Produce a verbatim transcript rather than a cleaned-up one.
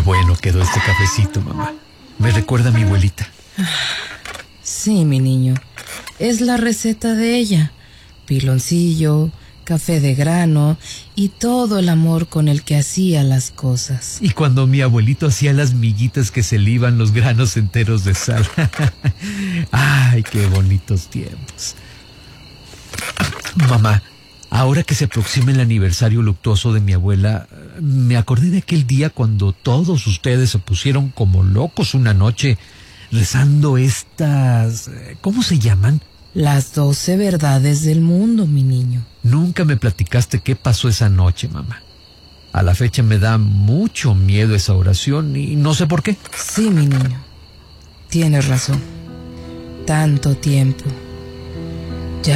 bueno quedó este cafecito, mamá. Me recuerda a mi abuelita. Sí, mi niño. Es la receta de ella. Piloncillo, café de grano y todo el amor con el que hacía las cosas. Y cuando mi abuelito hacía las miguitas que se le iban los granos enteros de sal. Ay, qué bonitos tiempos. Mamá, ahora que se aproxima el aniversario luctuoso de mi abuela, me acordé de aquel día cuando todos ustedes se pusieron como locos una noche rezando estas... ¿cómo se llaman? Las doce verdades del mundo, mi niño. Nunca me platicaste qué pasó esa noche, mamá. A la fecha me da mucho miedo esa oración y no sé por qué. Sí, mi niño. Tienes razón. Tanto tiempo.